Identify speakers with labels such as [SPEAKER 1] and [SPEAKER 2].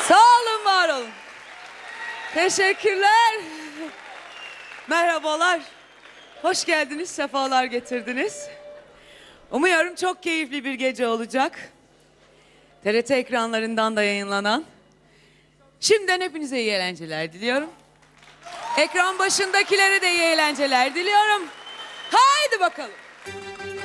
[SPEAKER 1] Sağ olun, var olun. Teşekkürler. Merhabalar. Hoş geldiniz, sefalar getirdiniz. Umuyorum çok keyifli bir gece olacak. TRT ekranlarından da yayınlanan. Şimdiden hepinize iyi eğlenceler diliyorum. Ekran başındakilere de iyi eğlenceler diliyorum. Haydi bakalım.